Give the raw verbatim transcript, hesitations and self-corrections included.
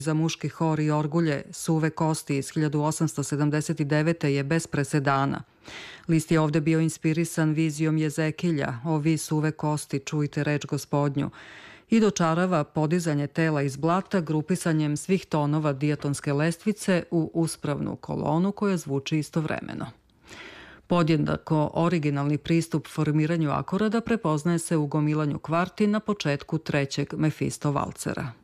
za muški hor i orgulje Suve kosti iz hiljadu osamsto sedamdeset devete. je bez presedana. List je ovde bio inspirisan vizijom Jezekilja, o vi suve kosti, čujte reč Gospodnju, i dočarava podizanje tela iz blata grupisanjem svih tonova dijatonske lestvice u uspravnu kolonu koja zvuči istovremeno. Podjednako originalni pristup formiranju akorada prepoznaje se u gomilanju kvarti na početku trećeg Mefisto valcera.